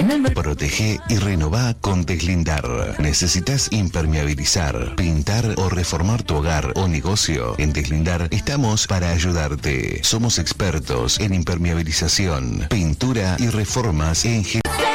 Protege y renová con Deslindar. ¿Necesitas impermeabilizar, pintar o reformar tu hogar o negocio? En Deslindar estamos para ayudarte. Somos expertos en impermeabilización, pintura y reformas en general.